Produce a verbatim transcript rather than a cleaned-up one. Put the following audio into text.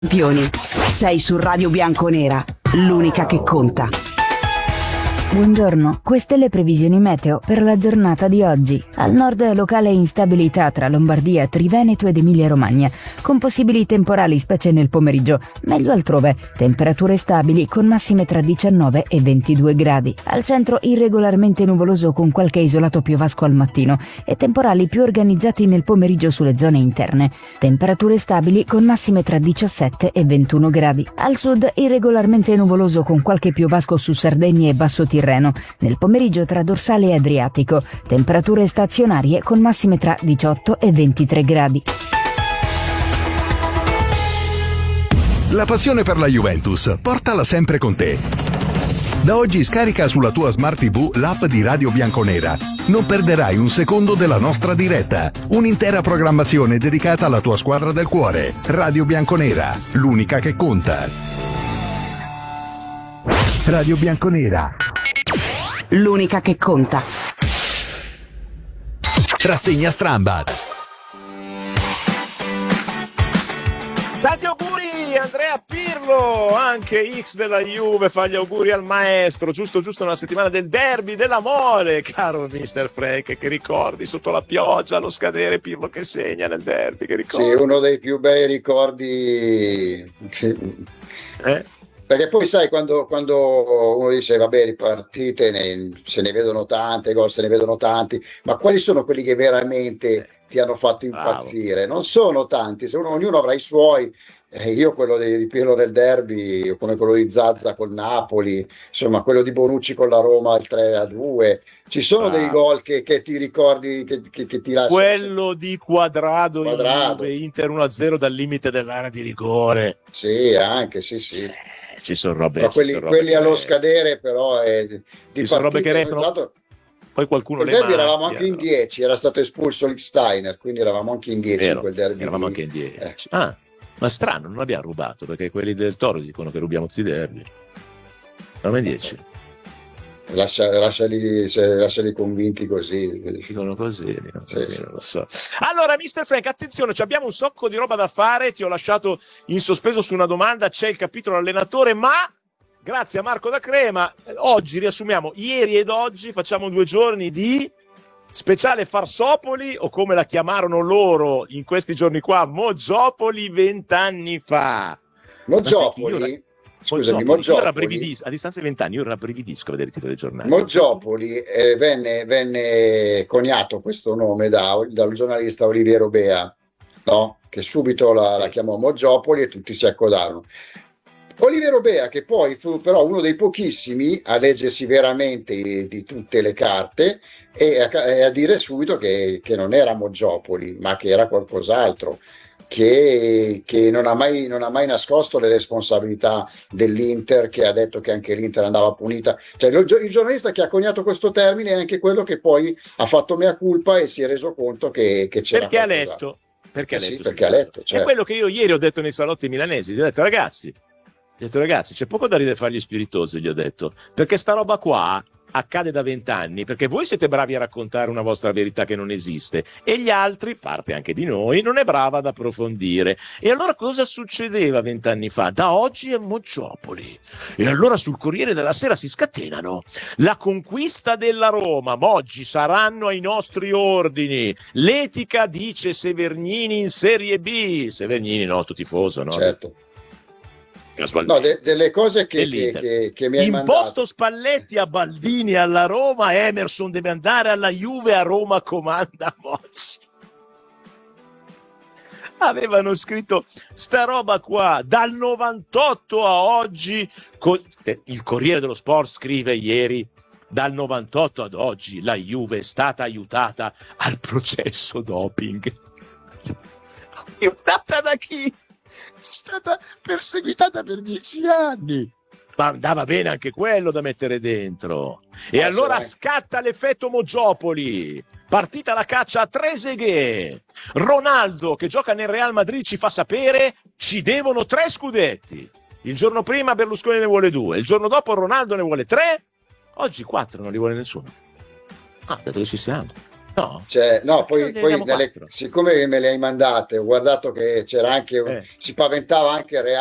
Campioni, sei su Radio Bianconera, l'unica che conta. Buongiorno, queste le previsioni meteo per la giornata di oggi. Al nord locale instabilità tra Lombardia, Triveneto ed Emilia-Romagna, con possibili temporali specie nel pomeriggio, meglio altrove. Temperature stabili con massime tra diciannove e ventidue gradi. Al centro irregolarmente nuvoloso con qualche isolato piovasco al mattino e temporali più organizzati nel pomeriggio sulle zone interne. Temperature stabili con massime tra diciassette e ventuno gradi. Al sud irregolarmente nuvoloso con qualche piovasco su Sardegna e Basso Tirreno. Nel pomeriggio tra dorsale e Adriatico, temperature stazionarie con massime tra diciotto e ventitré gradi. La passione per la Juventus, portala sempre con te. Da oggi scarica sulla tua Smart tivù l'app di Radio Bianconera. Non perderai un secondo della nostra diretta. Un'intera programmazione dedicata alla tua squadra del cuore. Radio Bianconera, l'unica che conta. Radio Bianconera, l'unica che conta. Rassegna Strambat. Tanti auguri Andrea Pirlo, anche X della Juve fa gli auguri al maestro, giusto giusto nella settimana del derby dell'amore, caro mister Frank, che ricordi sotto la pioggia, allo scadere, Pirlo che segna nel derby, che ricordi? Sì, uno dei più bei ricordi che... Eh? Perché poi sai, quando, quando uno dice vabbè, le partite ne, se ne vedono tante, gol se ne vedono tanti, ma quali sono quelli che veramente ti hanno fatto impazzire? Bravo. Non sono tanti, se uno, ognuno avrà i suoi. Eh, io quello di, di Pirlo del derby, come quello di Zazza col Napoli, insomma quello di Bonucci con la Roma al tre a due, ci sono Bravo. dei gol che, che ti ricordi, che, che, che ti lasciano. Quello di Quadrado, Quadrado. in Juve, Inter uno a zero dal limite dell'area di rigore. Sì, anche, sì, sì. Ci sono robe, Però ci quelli, sono robe quelli che allo restano. scadere però è, di Ci sono robe che partite, restano. Poi qualcuno il le derby macchia, eravamo anche in no? dieci, era stato espulso Lichtsteiner, quindi eravamo anche in dieci Vero, in quel derby. eravamo lì. anche in dieci. Eh. Ah, ma strano, non abbiamo rubato, perché quelli del Toro dicono che rubiamo tutti i derby. Eravamo in dieci. Lascia, lasciali, se- lasciali convinti così. Dicono così, dicono Sì, così, sì. non lo so. Allora, mister Frank, attenzione, ci abbiamo un sacco di roba da fare. Ti ho lasciato in sospeso su una domanda. C'è il capitolo allenatore, ma grazie a Marco da Crema, oggi riassumiamo ieri ed oggi. Facciamo due giorni di speciale Farsopoli, o come la chiamarono loro in questi giorni qua, Moggiopoli vent'anni fa. Moggiopoli, scusami, Moggiopoli, io Moggiopoli, rabbrividisco, a distanza di vent'anni io rabbrividisco a vedere i titoli dei giornali. Moggiopoli eh, venne, venne coniato questo nome da- dal giornalista Oliviero Bea, no? Che subito la, Sì. la chiamò Moggiopoli e tutti si accodarono. Oliviero Bea, che poi fu però uno dei pochissimi a leggersi veramente di tutte le carte e a, e a dire subito che, che non era Moggiopoli, ma che era qualcos'altro, che, che non ha mai, non ha mai nascosto le responsabilità dell'Inter, che ha detto che anche l'Inter andava punita. Cioè, lo- il giornalista che ha coniato questo termine è anche quello che poi ha fatto mea culpa e si è reso conto che, che c'era Perché ha qualcos'altro. letto? Perché Eh ha sì, letto? perché ha sul letto, teatro. certo. È quello che io ieri ho detto nei salotti milanesi. Gli ho detto, ragazzi, gli ho detto, ragazzi, c'è poco da ridere fargli spiritosi, gli ho detto, perché sta roba qua accade da vent'anni, perché voi siete bravi a raccontare una vostra verità che non esiste e gli altri, parte anche di noi, non è brava ad approfondire. E allora cosa succedeva vent'anni fa? Da oggi è Moggiopoli. E allora sul Corriere della Sera si scatenano. La conquista della Roma, oggi saranno ai nostri ordini. L'etica dice Severnini in Serie B. Severnini, noto tifoso, no? Certo. Casualmente. No, de- delle cose che, che, Dell'Inter. che, che mi hai Imposto mandato. Spalletti a Baldini alla Roma, Emerson deve andare alla Juve, a Roma comanda Mozzi. Avevano scritto sta roba qua dal novantotto a oggi. co- Il Corriere dello Sport scrive ieri: dal novantotto ad oggi la Juve è stata aiutata al processo doping. Aiutata da chi? È stata perseguitata per dieci anni. Ma andava bene anche quello da mettere dentro. E Eh, allora sì, scatta l'effetto Moggiopoli. Partita la caccia a Trezeguet. Ronaldo, che gioca nel Real Madrid, ci fa sapere: ci devono tre scudetti. Il giorno prima Berlusconi ne vuole due, il giorno dopo Ronaldo ne vuole tre, oggi quattro, non li vuole nessuno. Ah, dato che ci siamo. No, Cioè, no, perché poi, non ne poi andiamo nelle- quattro? siccome me le hai mandate, ho guardato che c'era anche, Eh. si paventava anche